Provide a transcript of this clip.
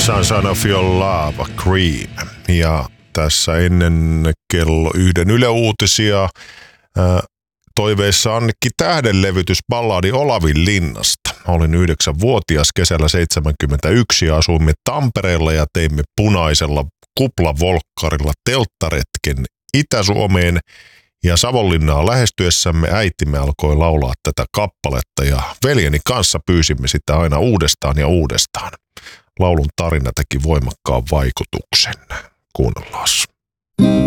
Son of Your Love, Cream. Ja tässä ennen kello 1 Yle Uutisia toiveissa Annikki Tähden levytys balladi Olavin linnasta. Olin 9-vuotias kesällä 1971 ja asuimme Tampereella ja teimme punaisella kuplavolkkarilla telttaretken Itä-Suomeen. Ja Savonlinnaa lähestyessämme äitimme alkoi laulaa tätä kappaletta ja veljeni kanssa pyysimme sitä aina uudestaan ja uudestaan. Laulun tarina teki voimakkaan vaikutuksen. Kuunnellaan.